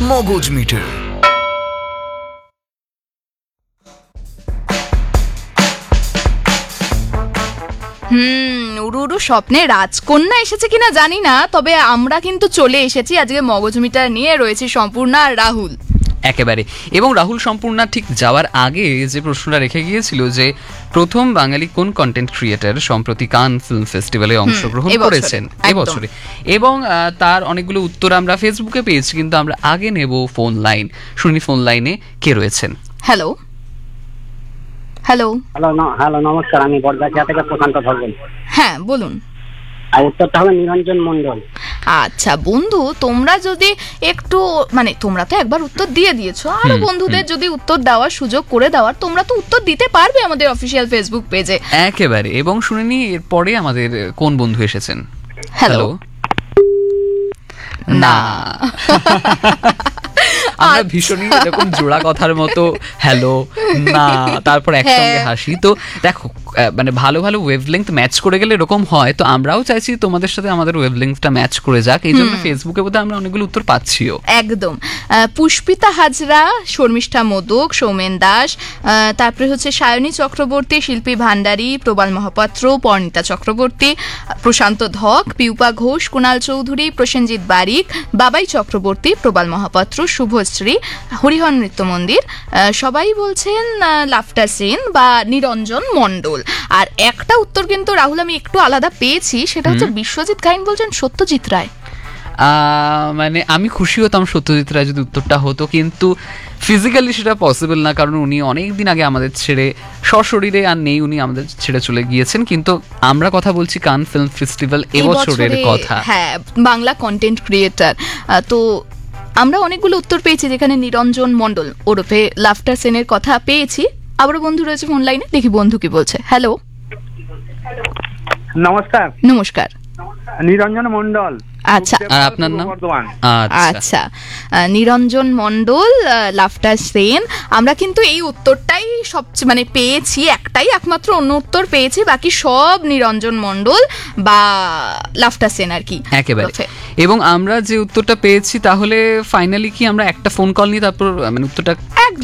মগজ মিটার। উড়ু উড়ু স্বপ্নে রাজকন্যা এসেছে কিনা জানি না, তবে আমরা কিন্তু চলে এসেছি আজকে মগজ মিটার নিয়ে। রয়েছে সম্পূর্ণা আর রাহুল। একেবারে। এবং রাহুল সম্পূর্ণা ঠিক যাওয়ার আগে যে প্রশ্নটা রেখে গিয়েছিল যে প্রথম বাঙালি কোন কন্টেন্ট ক্রিয়েটর সম্প্রতি কান ফিল্ম ফেস্টিভ্যালে অংশগ্রহণ করেছেন এবছরে, এবং তার অনেকগুলো উত্তর আমরা ফেসবুকে পেয়েছি, কিন্তু আমরা আগে নেব ফোন লাইন। শুনি ফোন লাইনে কে রয়েছেন। হ্যালো হ্যালো হ্যালো নমস্কার, আমি বরগাছিয়া থেকে প্রশান্ত ধর বলছি। হ্যাঁ বলুন। আর উত্তরটা হবে নিরঞ্জন মণ্ডল। আচ্ছা বন্ধু, তোমরা যদি একটু তোমরা তো একবার উত্তর দিয়ে দিয়েছো, আরো বন্ধুদের যদি উত্তর দেওয়ার সুযোগ করে দেওয়ার, তোমরা তো উত্তর দিতে পারবে আমাদের অফিসিয়াল ফেসবুক পেজে। একেবারে। এবং শুনে নি এরপরে আমাদের কোন বন্ধু এসেছেন। হ্যালো না আমরা ভীষণই এরকম জোড়া কথার মতো হ্যালো না তারপর একসঙ্গে হাসি। তো দেখো ভালো ভালো ওয়েভলেংথ ম্যাচ করে গেলে এরকম হয়, তো আমরাও চাইছি তোমাদের সাথে আমাদের ওয়েভলেংথটা ম্যাচ করে যাক, এই জন্য ফেসবুকে বোধহয় আমরা অনেকগুলো উত্তর পাচ্ছিও। একদম। পুষ্পিতা হাজরা, শর্মিষ্ঠা মোদক, সৌমেন দাস, তারপরে হচ্ছে সায়নী চক্রবর্তী, শিল্পী ভান্ডারী, প্রবাল মহাপাত্র, পর্ণিতা চক্রবর্তী, প্রশান্ত ধক, পিউপা ঘোষ, কুণাল চৌধুরী, প্রসেনজিৎ বারিক, বাবাই চক্রবর্তী, প্রবাল মহাপাত্র, শুভশ্রী, হরিহর নৃত্য মন্দির, সবাই বলছেন লাফটার সেন বা নিরঞ্জন মণ্ডল। আর একটা উত্তর কিন্তু রাহুল আমি একটু আলাদা পেয়েছি, সেটা হচ্ছে বিশ্বজিৎ গাইন বলছেন সত্যজিৎ রায়। আমি খুশি হতাম সত্যজিৎ রায় যদি উত্তরটা হতো, কিন্তু ফিজিক্যালি সেটা পসিবল না, কারণ উনি অনেক দিন আগে আমাদের ছেড়ে সশরীরে আর নেই, উনি আমাদের ছেড়ে চলে গিয়েছেন। কিন্তু আমরা কথা বলছি কান ফিল্ম ফেস্টিভ্যাল এবছরের কথা। হ্যাঁ, বাংলা কন্টেন্ট ক্রিয়েটর। তো আমরা অনেকগুলো উত্তর পেয়েছি, যেখানে নিরঞ্জন মণ্ডল ওরফে লাফটার সেনের কথা পেয়েছি। আবারও বন্ধু রয়েছে ফোন লাইনে, দেখি বন্ধু কি বলছে। হ্যালো নমস্কার। নমস্কার। নিরঞ্জন মণ্ডল। আচ্ছা, আর আপনার নাম? আচ্ছা, নিরঞ্জন মণ্ডল, লাফটার সেন। আমরা কিন্তু এই উত্তরটাই সবচেয়ে পেয়েছি, একটাই একমাত্র অন্য উত্তর পেয়েছি, বাকি সব নিরঞ্জন মণ্ডল বা লাফটার সেন আর কি। একেবারে। এবং আমরা যে উত্তরটা পেয়েছি, তাহলে ফাইনালি কি আমরা একটা ফোন কল নিয়ে তারপর উত্তরটা